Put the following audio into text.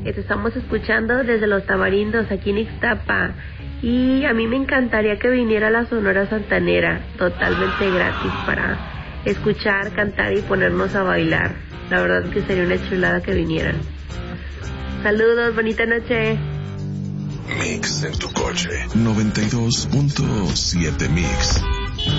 Te estamos escuchando desde Los Tamarindos, aquí en Ixtapa. Y a mí me encantaría que viniera la Sonora Santanera, totalmente gratis, para escuchar, cantar y ponernos a bailar. La verdad que sería una chulada que vinieran. Saludos, bonita noche. Mix en tu coche. 92.7 Mix.